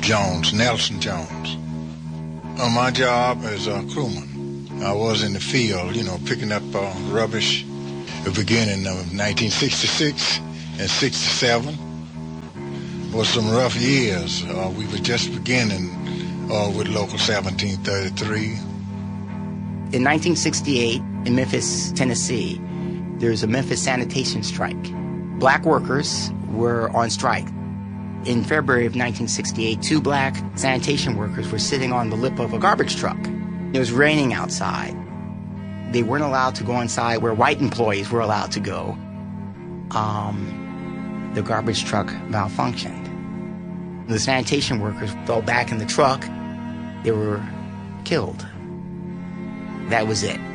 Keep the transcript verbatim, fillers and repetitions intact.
Jones, Nelson Jones. Uh, my job as a crewman, I was in the field, you know, picking up uh, rubbish at the beginning of nineteen sixty-six and sixty-seven. Was some rough years. Uh, we were just beginning uh, with Local seventeen thirty-three. In nineteen sixty-eight, in Memphis, Tennessee, there's a Memphis sanitation strike. Black workers were on strike. In February of nineteen sixty-eight, two black sanitation workers were sitting on the lip of a garbage truck. It was raining outside. They weren't allowed to go inside where white employees were allowed to go. Um, the garbage truck malfunctioned. The sanitation workers fell back in the truck. They were killed. That was it.